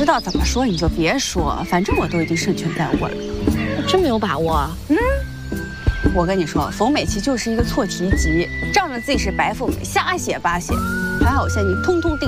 知道怎么说你就别说，反正我都已经胜券在握了。 真没有把握啊。 我跟你说，冯美琪就是一个错题集，仗着自己是白富美，瞎写八写。还好现在你通通定